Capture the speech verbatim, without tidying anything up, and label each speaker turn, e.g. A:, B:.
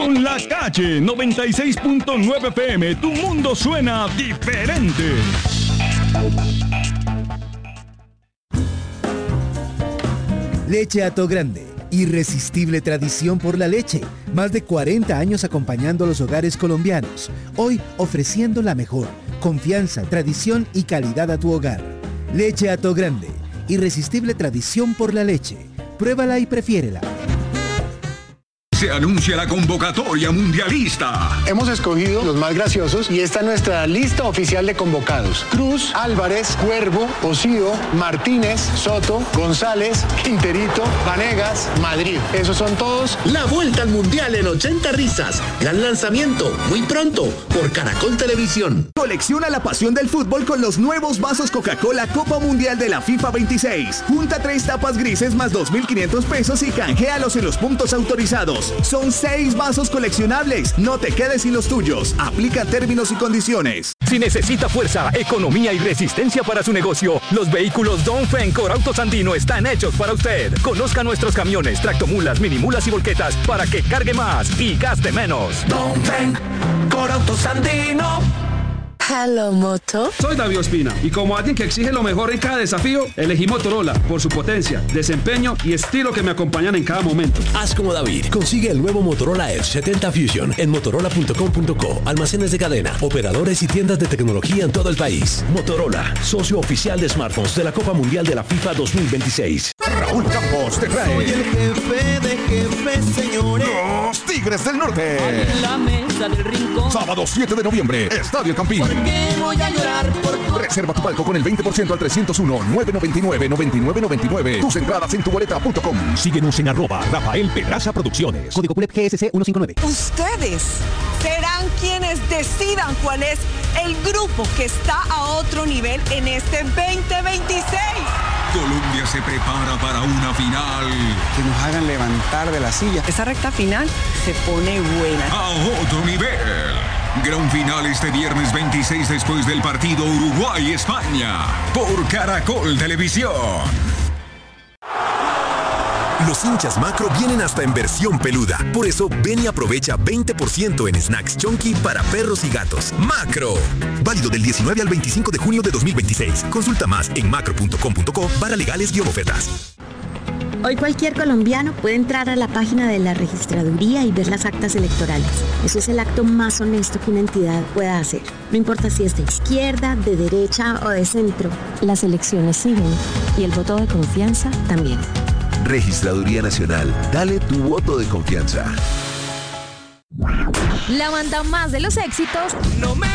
A: Con La Calle noventa y seis punto nueve F M, tu mundo suena diferente.
B: Leche Hato Grande, irresistible tradición por la leche. Más de cuarenta años acompañando a los hogares colombianos. Hoy ofreciendo la mejor confianza, tradición y calidad a tu hogar. Leche Hato Grande, irresistible tradición por la leche. Pruébala y prefiérela.
C: Se anuncia la convocatoria mundialista.
D: Hemos escogido los más graciosos y esta es nuestra lista oficial de convocados. Cruz, Álvarez, Cuervo, Osío, Martínez, Soto, González, Quinterito, Vanegas, Madrid. Esos son todos.
E: La vuelta al mundial en ochenta risas. Gran lanzamiento, muy pronto, por Caracol Televisión.
F: Colecciona la pasión del fútbol con los nuevos vasos Coca-Cola Copa Mundial de la FIFA veintiséis. Junta tres tapas grises más dos mil quinientos pesos y canjealos en los puntos autorizados. Son seis vasos coleccionables. No te quedes sin los tuyos. Aplica términos y condiciones.
G: Si necesita fuerza, economía y resistencia para su negocio, los vehículos Dongfeng Corautos Andino están hechos para usted. Conozca nuestros camiones, tractomulas, minimulas y volquetas para que cargue más y gaste menos.
H: Dongfeng Corautos Andino.
I: Hello, Moto.
J: Soy David Ospina y como alguien que exige lo mejor en cada desafío, elegí Motorola por su potencia, desempeño y estilo que me acompañan en cada momento.
K: Haz como David. Consigue el nuevo Motorola Edge setenta Fusion en motorola punto com punto co. Almacenes de cadena, operadores y tiendas de tecnología en todo el país. Motorola, socio oficial de smartphones de la Copa Mundial de la FIFA dos mil veintiséis.
C: Raúl Campos te trae.
L: Soy el jefe de jefes, señores.
C: Los Tigres del Norte.
L: En la mesa del rincón.
C: Sábado siete de noviembre, Estadio Campín.
L: ¿Por qué voy a llorar por tu...
C: Reserva tu palco con el veinte por ciento al trescientos uno, nueve noventa y nueve, noventa y nueve noventa y nueve. Tus entradas en tu boleta punto com.
K: Síguenos en arroba Rafael Pedraza Producciones.
B: Código P U L E P G S C ciento cincuenta y nueve.
M: Ustedes serán quienes decidan cuál es el grupo que está a otro nivel en este veinte veintiséis.
C: Colombia se prepara para una final.
D: Que nos hagan levantar de la silla.
M: Esa recta final se pone buena.
C: A otro nivel. Gran final este viernes veintiséis después del partido Uruguay-España. Por Caracol Televisión.
N: Los hinchas Macro vienen hasta en versión peluda. Por eso, ven y aprovecha veinte por ciento en snacks Chunky para perros y gatos. ¡Macro! Válido del diecinueve al veinticinco de junio de dos mil veintiséis. Consulta más en macro punto com punto co barra legales guión ofertas.
O: Hoy cualquier colombiano puede entrar a la página de la registraduría y ver las actas electorales. Eso es el acto más honesto que una entidad pueda hacer. No importa si es de izquierda, de derecha o de centro. Las elecciones siguen y el voto de confianza también.
N: Registraduría Nacional. Dale tu voto de confianza.
P: La banda más de los éxitos.
H: No me